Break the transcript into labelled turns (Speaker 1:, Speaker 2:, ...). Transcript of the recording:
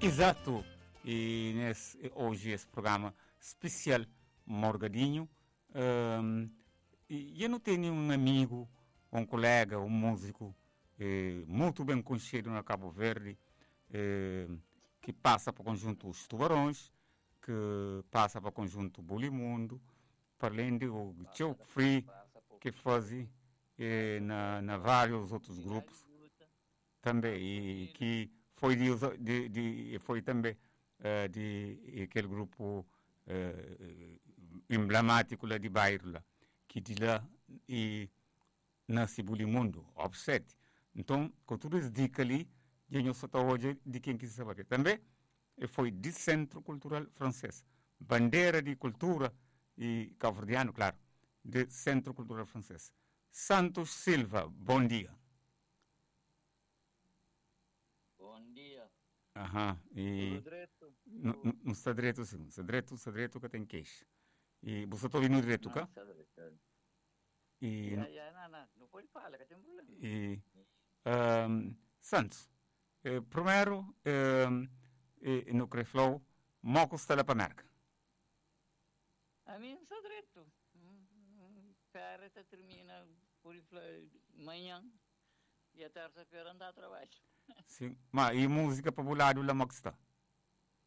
Speaker 1: Exato. Hoje esse programa especial Morgadinho. E eu não tenho um amigo, um colega, um músico muito bem conhecido na Cabo Verde, que passa para o conjunto Os Tubarões, que passa para o conjunto Bulimundo, para além do Choke Free, que faz na vários outros grupos também, e que foi foi também de aquele grupo emblemático lá de bairro lá, que de lá e nasce Bulimundo, Offset. Então, com tudo isso dica ali, eu só estou hoje de quem quis saber. Também foi de Centro Cultural Francês, bandeira de cultura e cabo-verdiano, claro, de Centro Cultural Francês. Santos Silva, bom dia.
Speaker 2: Bom dia.
Speaker 1: Aham, e não está direito, sim. Está direito que tem queixa. E você está ouvindo direito, cá? E
Speaker 2: Não pode falar, que tem problema.
Speaker 1: E Santos, primeiro, no que falou, moco está lá para a América.
Speaker 2: A mim está direito. Cara, termina por manhã e a terça-feira andar a trabalho.
Speaker 1: Sim, mas e música popular lá moco está?